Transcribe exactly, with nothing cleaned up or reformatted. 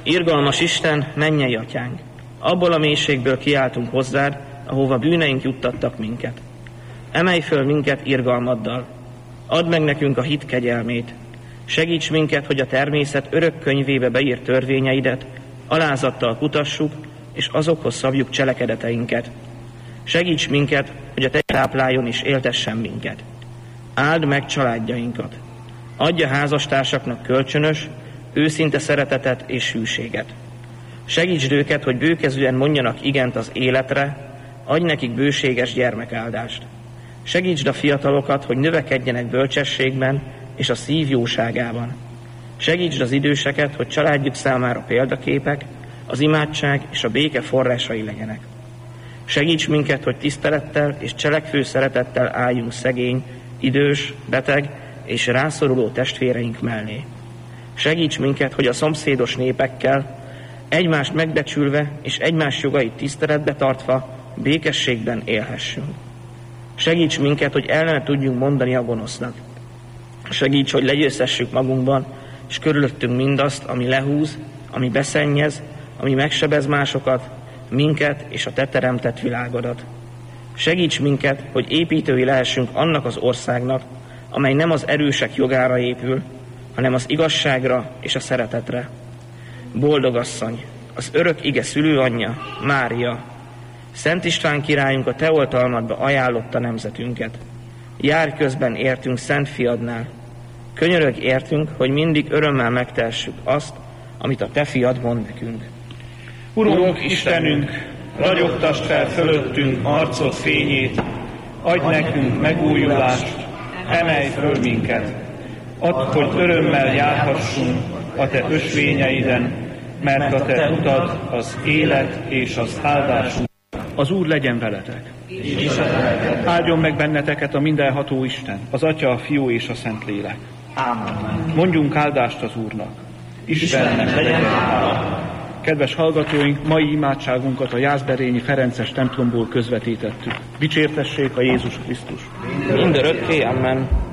Irgalmas Isten, mennyei atyánk, abból a mélységből kiáltunk hozzád, ahova bűneink juttattak minket. Emelj föl minket irgalmaddal, add meg nekünk a hit kegyelmét, segíts minket, hogy a természet örök könyvébe beírt törvényeidet alázattal kutassuk, és azokhoz szabjuk cselekedeteinket. Segíts minket, hogy a te tápláljon és éltessen minket. Áld meg családjainkat. Adj a házastársaknak kölcsönös, őszinte szeretetet és hűséget. Segítsd őket, hogy bőkezűen mondjanak igent az életre, adj nekik bőséges gyermekáldást. Segítsd a fiatalokat, hogy növekedjenek bölcsességben és a szív jóságában. Segítsd az időseket, hogy családjuk számára példaképek, az imádság és a béke forrásai legyenek. Segíts minket, hogy tisztelettel és cselekvő szeretettel álljunk szegény, idős, beteg és rászoruló testvéreink mellé. Segíts minket, hogy a szomszédos népekkel egymást megbecsülve és egymás jogait tiszteletbe tartva békességben élhessünk. Segíts minket, hogy ellene tudjunk mondani a gonosznak. Segíts, hogy legyőzhessük magunkban és körülöttünk mindazt, ami lehúz, ami beszennyez, ami megsebez másokat, minket és a te teremtett világodat. Segíts minket, hogy építői lehessünk annak az országnak, amely nem az erősek jogára épül, hanem az igazságra és a szeretetre. Boldog asszony, az örök ige szülőanyja, Mária, Szent István királyunk a te oltalmadba ajánlotta nemzetünket. Járj közben értünk Szent Fiadnál. Könyörögj értünk, hogy mindig örömmel megtehessük azt, amit a te fiad mond nekünk. Urunk Istenünk, ragyogtasd fel fölöttünk arcod fényét, adj nekünk megújulást, emelj föl minket. Add, hogy örömmel járhassunk a te ösvényeiden, mert a te utad az élet és az áldás. Az Úr legyen veletek. Áldjon meg benneteket a mindenható Isten, az Atya, a Fiú és a Szentlélek. Ámen. Mondjunk áldást az Úrnak. Istennek legyen hála. Kedves hallgatóink, mai imádságunkat a Jászberényi Ferences templomból közvetítettük. Dicsértessék a Jézus Krisztus. Mindörökké, amen.